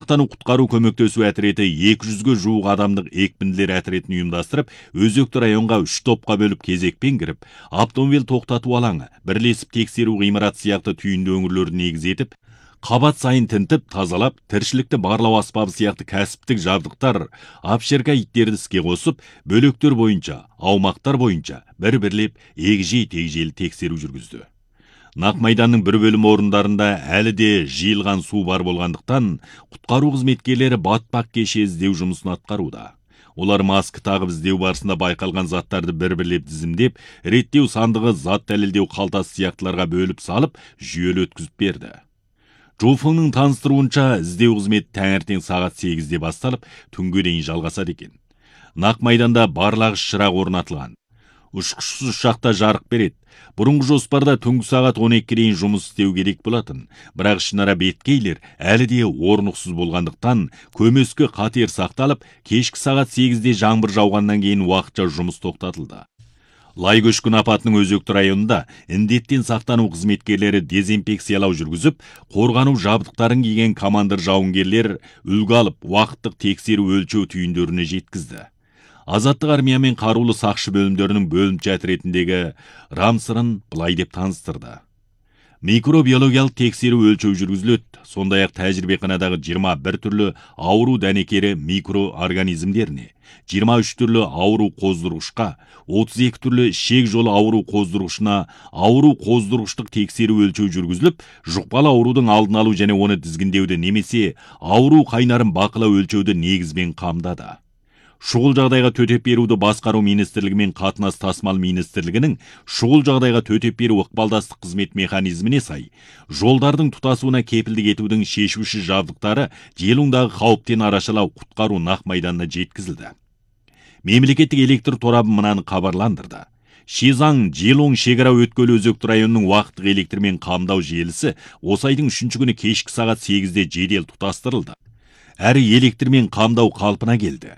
сақтану құтқару көмектесу әтіреті 200-ге жуық адамдық екпінділер әтіретін ұйымдастырып, Өзекті районға 3 топқа бөліп кезекпен кіріп, автомобиль тоқтату алаңы, бірлесіп тексеру ғимарат сияқты түйінді өңірлерді негіз етіп, қабат сайын тінтіп, тазалап, тіршілікті барлау аспабы сияқты кәсіптік жабдықтар, апшерка иттерді іске қосып, бөліктер бойынша, аумақтар бойынша бір-бірлеп егжей-тегжейлі тексеру жүргізді. Нақмайданның бір бөлім орындарында әлі де жиылған су бар болғандықтан, құтқару қызметкерлері батпақ кеше іздеу жұмысын атқаруда. Олар маска тағып іздеу барысында байқалған заттарды бір-бірлеп тізімдеп, реттеу сандығы, зат дәлелдеу қалтасы сияқтыларға бөліп салып, жүйелі өткізіп берді. Жофыңның таныстыруынша іздеу қызметі таңертең сағат 8-де басталып, түнге дейін жалғасады екен. Нақмайданда барлағыш шырақ орнатылған. Ұшқышсыз ұшақта жарық береді. Бұрынғы жоспарда түнгі сағат 12-ге дейін жұмыс істеу керек болатын. Бірақ ішінара беткейлер әлі де орнықсыз болғандықтан, көмескі қатер сақталып, кешкі сағат 8-де жаңбыр жауғаннан кейін уақытша жұмыс тоқтатылды. Лай көшкін апатының Өзекті районында індеттен сақтану қызметкерлері дезинфекциялау жүргізіп, қорғану жабдықтарын киген командир жауынгерлер үлгі алып, уақыттық тексеру өлшеу түйіндеріне жеткізді. Азаттық армия мен қарулы сақшы бөлімдерінің бөлімше әтіретіндегі рамсырын былай деп таныстырды. Микробиологиялық тексеру өлшеу жүргізіледі. Сондай-ақ тәжірибеханадағы 21 түрлі ауру дәнекері микроорганизмдеріне, 23 түрлі ауру қоздырғышқа, 32 түрлі ішек жолы ауру қоздырғышына ауру қоздырғыштық тексеру өлшеу жүргізіліп, жұқпалы аурудың алдын алу және оны тізгіндеуді немесе ауру қайнарын бақылау өлшеуді негізбен қамтады. Шұғыл жағдайға төтеп беруді басқару министрлігі мен қатынас тасымал министрлігінің шұғыл жағдайға төтеп беру ықпалдастық қызмет механизміне сай, жолдардың тұтасуына кепілдік етудің шешуші жабдықтары желундағы қауіптен арашалау құтқару Нақмайданына жеткізілді. Мемлекеттік электр торабы мынаны хабарландырды. Шизаң Желоң шекара өткелі Өзекті районының уақыттық электрмен қамдау желісі осы айдың 3-ші күні кешкі сағат 8-де жедел тұтастырылды. Әрі электрмен қамдау қалпына келді.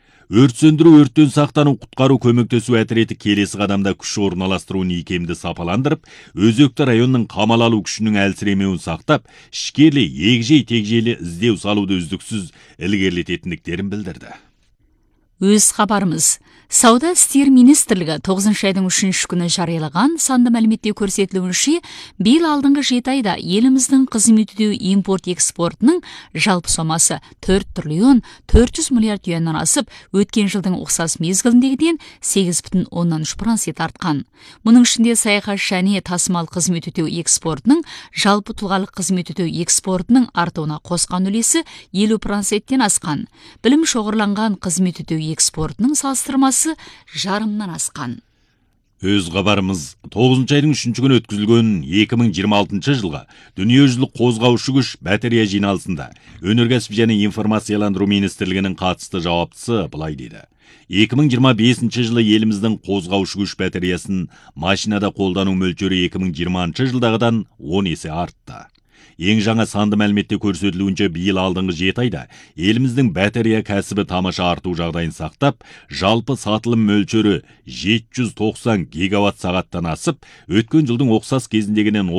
Өрт сөндіру, өрттен сақтану, құтқару көмектесу әтіреті келесі қадамда күш орналастыруын икемді сапаландырып, Өзекті районның қамал алу күшінің әлсіремеуін сақтап, ішкерлі, егжей-тегжейлі іздеу салуды үздіксіз ілгерілететіндіктерін білдірді. Өз хабарымыз. Сауда істер министрлігі 9 айдың 3 күні жариялаған санды мәліметте көрсетілуінше, биыл алдыңғы 7 айда еліміздің қызмет ету импорт-экспортының жалпы сомасы 4 триллион 400 миллиард юаннан асып, өткен жылдың ұқсас мезгіліндегіден 8,3% артқан. Мұның ішінде саяхат және тасымал қызмет ету экспортының жалпы тұлғалық қызмет ету экспортының артуына қосқан үлесі 50%-тен асқан. Білім шоғырланған қызмет ету экспортының салыстырмасы жарымнан асқан. Өз хабарымыз 9 айдың 3 күні өткізілген 2026 жылға дүниежүзілік қозғаушы күш батарея жиналысында өнеркәсіп және информацияландыру министрлігінің қатысты жауаптысы былай деді. 2025 жылы еліміздің қозғаушы күш батареясын машинада қолдану мөлшері 2020 жылдағыдан 10 есе артты. Ең жаңа санды мәліметте көрсетілуінше биыл алдыңғы 7 айда еліміздің батарея кәсібі тамаша арту жағдайын сақтап, жалпы сатылым мөлшері 790 гигаватт сағаттан асып, өткен жылдың ұқсас кезіндегінен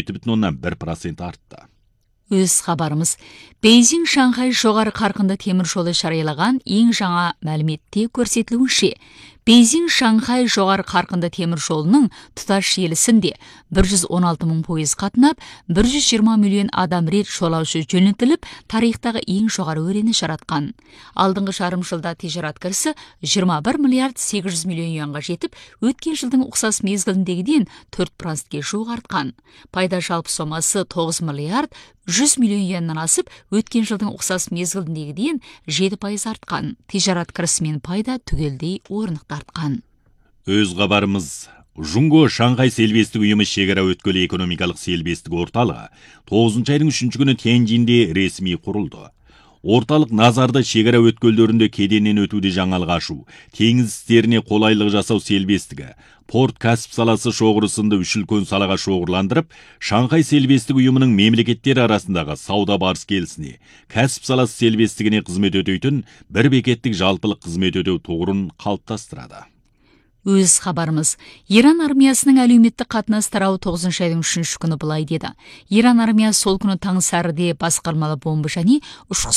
37,1% артты. Өз хабарымыз. Бейжің-Шанхай жоғары қарқынды темір жолы жариялаған ең жаңа мәліметте көрсетілуінше, Бейжің-Шанхай жоғары қарқынды темір жолының тұтас желісінде 116 мың пойыз қатынап, 120 миллион адам рет жолаушы жөнелтіліп, тарихтағы ең жоғары өрені жаратқан. Алдыңғы жарым жылда тижарат кірісі 21 миллиард 800 миллион юанға жетіп, өткен жылдың ұқсас мезгіліндегіден 4%-ке жуық артқан. Пайда жалпы сомасы 9 миллиард 100 миллион юаннан асып, өткен жылдың ұқсас мезгіліндегіден 7% артқан. Тижарат кірісі мен пайда түгелдей орнықты артқан. Өз хабарымыз. Жунго Шанхай селбестік ұйымы шекара өткелі экономикалық селбестік орталығы 9 айдың 3 күні Тяньжинде ресми құрылды. Орталық назарда шекара өткелдерінде кеденнен өтуде жаңалық ашу, теңіз істеріне қолайлық жасау селбестігі, порт кәсіп саласы шоғырысында үш үлкен салаға шоғырландырып, Шанхай селбестік ұйымының мемлекеттер арасындағы сауда барыс келісіне, кәсіп саласы селбестігіне қызмет өтейтін бір бекеттік жалпылық қызмет өтеу тұғырын қалыптастырады. Өз хабарымыз. Иран армиясының әлеуметтік қатынас тарауы 9 айдың 3 күні былай деді. Иран армиясы сол күні таң сәріде басқармалы бомба және ұшқыш